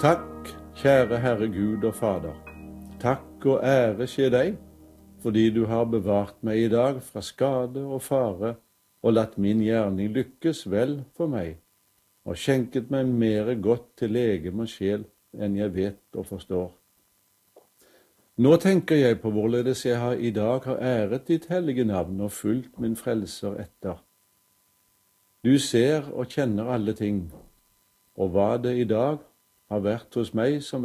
Takk, kjære Herre Gud og Fader. Takk og ære skje deg, fordi du har bevart meg i dag fra skade og fare og latt min gjerning lykkes vel for meg, og skjenket meg mere godt til legeme og sjel enn jeg vet og forstår. Nå tenker jeg på hvorledes jeg i dag har æret ditt hellige navn og fulgt min frelser etter. Du ser og kjenner alle ting, og hva det i dag har vært hos meg som